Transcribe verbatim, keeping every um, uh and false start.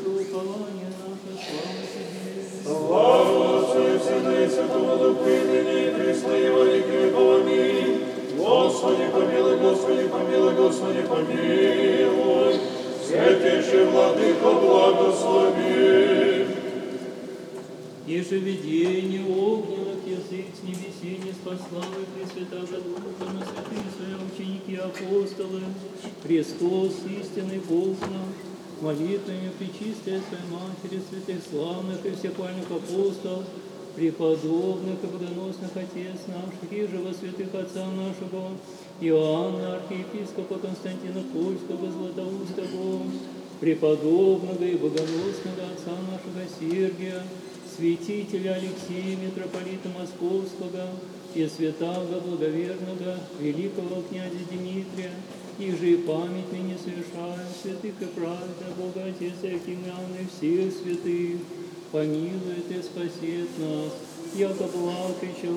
упование наше, слава Тебе. Слава Отцу и Сыну и Святому Духу, и ныне и присно, и во веки веков. Аминь. Господи помилуй, Господи помилуй, Господи помилуй. Святейший Владыко, благослови. Ежеведение огненных язык с небеси не спасла вы, Пресвятая Духа, на святые свои ученики апостолы, Христос, истинный Бог наш, молитвами Пречистой Своей Матери, святых славных и всехвальных апостолов, преподобных и богоносных Отец наших, и же во святых Отца нашего, Иоанна, архиепископа Константина Польского, Златоустого, преподобного и богоносного Отца нашего Сергия, святителя Алексея, митрополита Московского, и святаго благоверного великого князя Дмитрия, и же и память ныне совершаем святых и праведных Бога Отец Иаким и Анны, всех святых, помилует и спасет нас, яко благ и человек.